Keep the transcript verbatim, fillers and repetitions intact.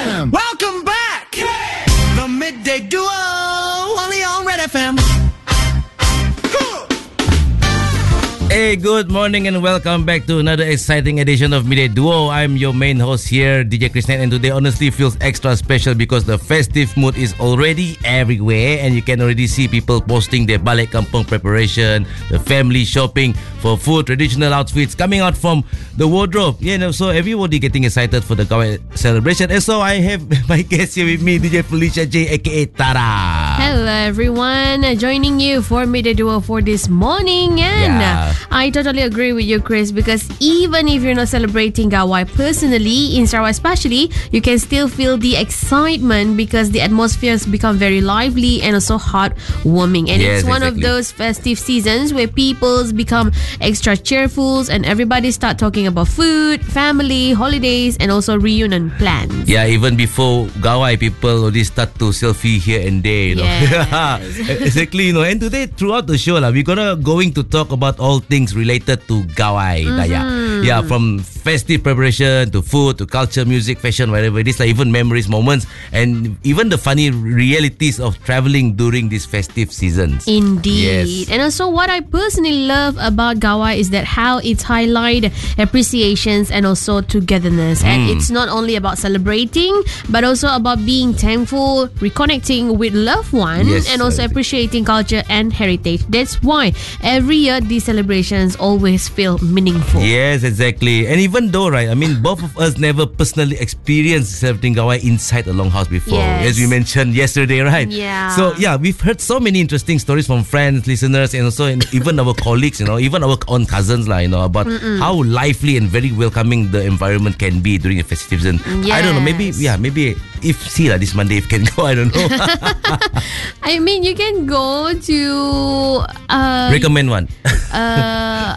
F M. Welcome back. The Midday Duo, only on Red F M. Hey, good morning and welcome back to another exciting edition of Midday Duo. I'm your main host here, D J Krishnan, and today honestly feels extra special because the festive mood is already everywhere and you can already see people posting their balik kampung preparation, the family shopping for food, traditional outfits coming out from the wardrobe. Yeah, you know, so everybody getting excited for the Gawai celebration. And so I have my guest here with me, D J Felicia J, aka Tara. Hello everyone, joining you for Midday Duo for this morning. And Yeah. I totally agree with you, Chris, because even if you're not celebrating Gawai personally, in Sarawak especially, you can still feel the excitement because the atmosphere has become very lively and also heartwarming. And Yes, it's one exactly. of those festive seasons where people become extra cheerful and everybody start talking about food, family, holidays, and also reunion plans. Yeah, even before Gawai, people already start to selfie here and there, you know. Yes. Exactly, you know. And today, throughout the show, la, we're gonna going to talk about all things related to Gawai, Daya. Yeah, from festive preparation to food to culture, music, fashion, whatever it is, like even memories, moments, and even the funny realities of traveling during these festive seasons. Indeed. Yes. And also what I personally love about Gawai is that how it's highlight appreciations and also togetherness. And it's not only about celebrating, but also about being thankful, reconnecting with loved ones, Yes, and also uh, appreciating culture and heritage. That's why every year these celebrations always feel meaningful. Yes, exactly. And even though, right, I mean, both of us never personally experienced celebrating Gawai inside a longhouse before, Yes. as we mentioned yesterday, right? Yeah. So, yeah, we've heard so many interesting stories from friends, listeners, and also in, even our colleagues, you know, even our own cousins, like, you know, about Mm-mm. how lively and very welcoming the environment can be during a festive season. I don't know, maybe, Yes. yeah, maybe if, see, like, this Monday, if can go, I don't know. I mean, you can go to uh, Recommend one. uh,